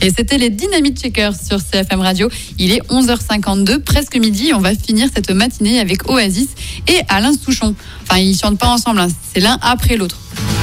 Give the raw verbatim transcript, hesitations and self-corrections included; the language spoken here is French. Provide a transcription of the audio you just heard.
Et c'était les Dynamite Shakers sur C F M Radio. Il est onze heures cinquante-deux, presque midi. On va finir cette matinée avec Oasis et Alain Souchon. Enfin, ils chantent pas ensemble, hein. C'est l'un après l'autre.